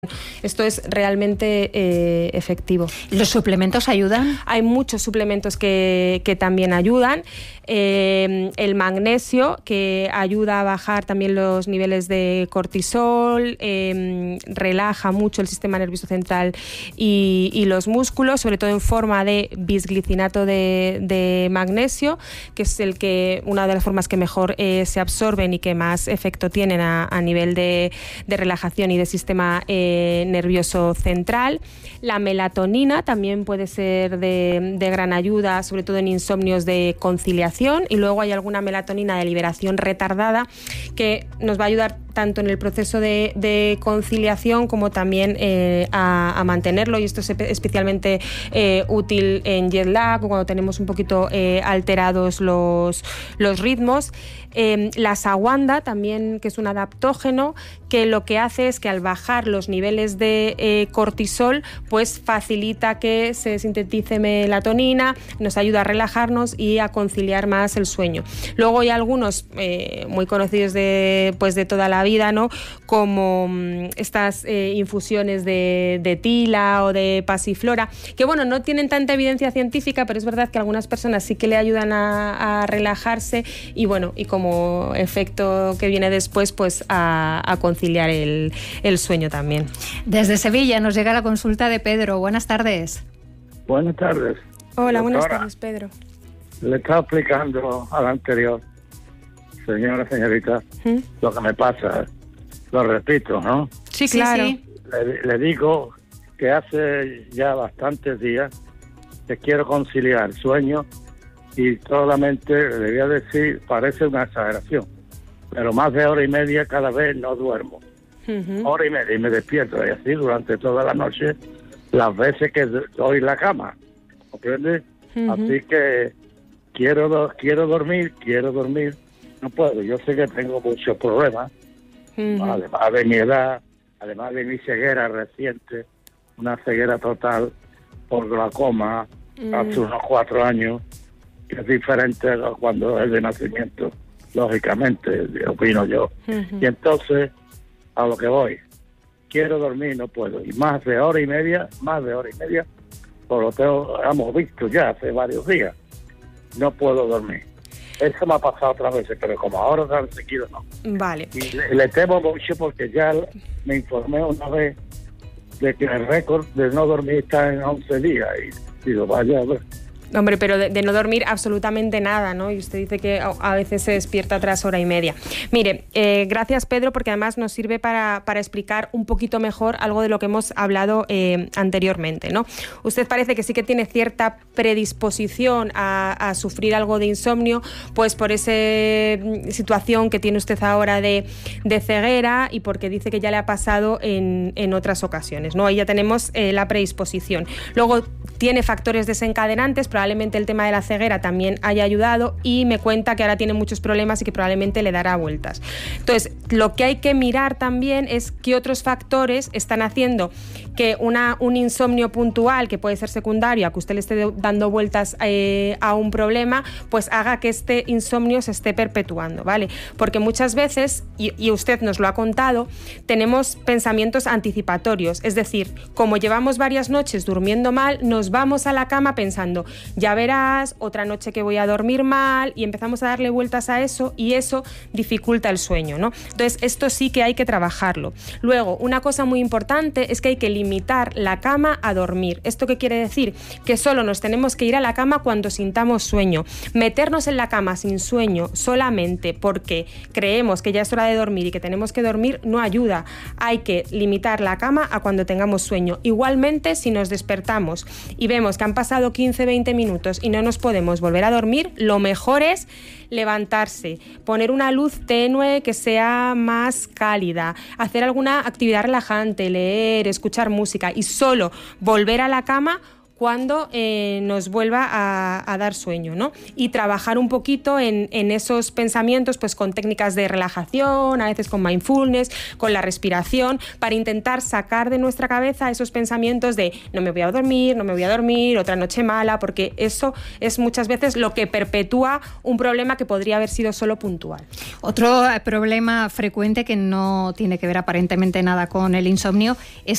Esto es realmente efectivo. ¿Los suplementos ayudan? Hay muchos suplementos que también ayudan. El magnesio, que ayuda a bajar también los niveles de cortisol, relaja mucho el sistema nervioso central y los músculos, sobre todo en forma de bisglicinato de magnesio, que es una de las formas que mejor se absorben y que más efecto tienen a nivel de relajación y de sistema nervioso central. La melatonina también puede ser de gran ayuda, sobre todo en insomnios de conciliación, y luego hay alguna melatonina de liberación retardada que nos va a ayudar tanto en el proceso de conciliación como también a mantenerlo, y esto es especialmente útil en jet lag o cuando tenemos un poquito alterados los ritmos. La ashwagandha también, que es un adaptógeno, que lo que hace es que al bajar los niveles de cortisol, pues facilita que se sintetice melatonina, nos ayuda a relajarnos y a conciliar más el sueño. Luego hay algunos muy conocidos de toda la vida, ¿no? Como estas infusiones de tila o de pasiflora, que bueno, no tienen tanta evidencia científica, pero es verdad que algunas personas sí que le ayudan a relajarse y bueno, y como efecto que viene después, pues a conciliar el sueño también. Desde Sevilla nos llega la consulta de Pedro. Buenas tardes. Buenas tardes. Hola, doctora, buenas tardes, Pedro. Le estaba explicando a la anterior señorita, lo que me pasa. Lo repito, ¿no? Sí, claro. Sí. Le digo que hace ya bastantes días que quiero conciliar el sueño y solamente le voy a decir, parece una exageración, pero más de hora y media cada vez no duermo. Hora y media y me despierto, y así durante toda la noche, las veces que estoy en la cama, ¿comprende? Así que quiero dormir, no puedo. Yo sé que tengo muchos problemas, además de mi edad, además de mi ceguera reciente, una ceguera total por glaucoma hace unos 4 años, que es diferente a cuando es de nacimiento, lógicamente, opino yo. Y entonces, a lo que voy, quiero dormir, no puedo. Y más de hora y media, por lo que hemos visto ya hace varios días, no puedo dormir. Eso me ha pasado otras veces, pero como ahora tan seguido no. Vale. Y le temo mucho porque ya me informé una vez de que el récord de no dormir está en 11 días. Y digo, vaya a ver. Hombre, pero de no dormir absolutamente nada, ¿no? Y usted dice que a veces se despierta tras hora y media. Mire, gracias, Pedro, porque además nos sirve para explicar un poquito mejor algo de lo que hemos hablado anteriormente, ¿no? Usted parece que sí que tiene cierta predisposición a sufrir algo de insomnio, pues por esa situación que tiene usted ahora de ceguera y porque dice que ya le ha pasado en otras ocasiones, ¿no? Ahí ya tenemos la predisposición. Luego tiene factores desencadenantes, probablemente el tema de la ceguera también haya ayudado, y me cuenta que ahora tiene muchos problemas y que probablemente le dará vueltas. Entonces, lo que hay que mirar también es qué otros factores están haciendo que un insomnio puntual, que puede ser secundario a que usted le esté dando vueltas a un problema, pues haga que este insomnio se esté perpetuando, ¿vale? Porque muchas veces, y usted nos lo ha contado, tenemos pensamientos anticipatorios, es decir, como llevamos varias noches durmiendo mal, nos vamos a la cama pensando, ya verás, otra noche que voy a dormir mal, y empezamos a darle vueltas a eso, y eso dificulta el sueño, ¿no? Entonces, esto sí que hay que trabajarlo. Luego, una cosa muy importante es que hay que limitar la cama a dormir. ¿Esto qué quiere decir? Que solo nos tenemos que ir a la cama cuando sintamos sueño. Meternos en la cama sin sueño solamente porque creemos que ya es hora de dormir y que tenemos que dormir no ayuda. Hay que limitar la cama a cuando tengamos sueño. Igualmente, si nos despertamos y vemos que han pasado 15-20 minutos y no nos podemos volver a dormir, lo mejor es levantarse, poner una luz tenue que sea más cálida, hacer alguna actividad relajante, leer, escuchar música, y solo volver a la cama cuando nos vuelva a dar sueño, ¿no? Y trabajar un poquito en esos pensamientos, pues con técnicas de relajación, a veces con mindfulness, con la respiración, para intentar sacar de nuestra cabeza esos pensamientos de no me voy a dormir, otra noche mala, porque eso es muchas veces lo que perpetúa un problema que podría haber sido solo puntual. Otro problema frecuente que no tiene que ver aparentemente nada con el insomnio es